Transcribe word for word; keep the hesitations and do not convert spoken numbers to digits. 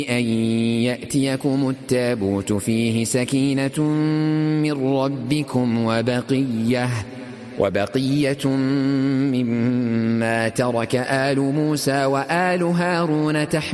أن يأتيكم التابوت فيه سكينة من ربكم وبقية وبقية مما ترك آل موسى وآل هارون تحمل